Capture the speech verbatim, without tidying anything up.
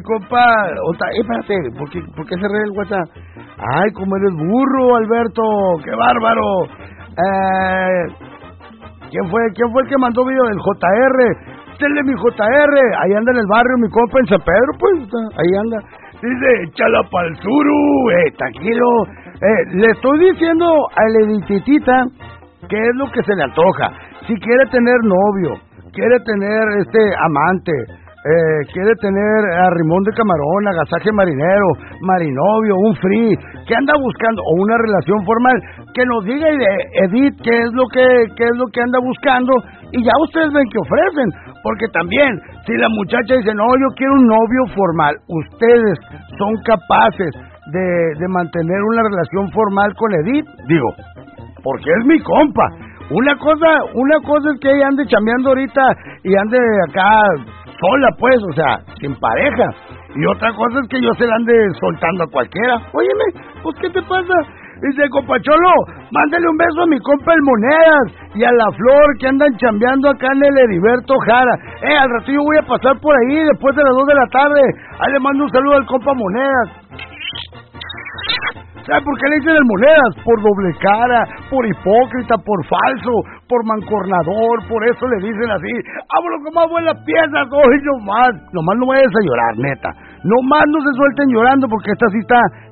compa, otra, eh, espérate, ¿por qué, ¿por qué cerré el WhatsApp? Ay, cómo eres burro, Alberto, qué bárbaro. Eh, ¿quién fue, quién fue el que mandó video del J R? Dele mi J R, ahí anda en el barrio mi compa en San Pedro, pues, ahí anda. Dice, échala pa'l suru, eh, tranquilo. Eh, le estoy diciendo a la edititita qué es lo que se le antoja. Si quiere tener novio, quiere tener este amante, eh, quiere tener a rimón de camarón, agasaje marinero, marinovio, un free, ¿qué anda buscando? O una relación formal, que nos diga Edith qué es lo que qué es lo que anda buscando y ya ustedes ven que ofrecen, porque también si la muchacha dice no, yo quiero un novio formal, ustedes son capaces de, de mantener una relación formal con Edith, digo, porque es mi compa. Una cosa, una cosa es que ella ande chambeando ahorita y ande acá sola, pues, o sea, sin pareja. Y otra cosa es que yo se la ande soltando a cualquiera. Óyeme, pues, ¿qué te pasa? Dice, compa Cholo, mándale un beso a mi compa el Monedas y a la Flor que andan chambeando acá en el Heriberto Jara. Eh, al ratillo voy a pasar por ahí después de las dos de la tarde. Ahí le mando un saludo al compa Monedas. ¿Sabe por qué le dicen el Monedas? Por doble cara, por hipócrita, por falso, por mancornador, por eso le dicen así. ¡Vámonos con más buenas piezas! ¡Hoy nomás! Nomás no vayas a llorar, neta. Nomás no se suelten llorando porque esta sí está